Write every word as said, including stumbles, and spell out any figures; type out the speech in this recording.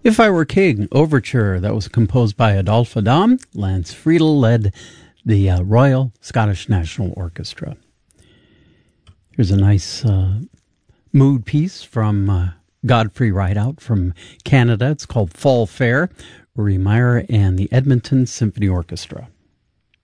If I Were King, Overture, that was composed by Adolphe Adam. Lance Friedel led the uh, Royal Scottish National Orchestra. Here's a nice uh, mood piece from uh, Godfrey Rideout from Canada. It's called Fall Fair, Rory Meyer and the Edmonton Symphony Orchestra.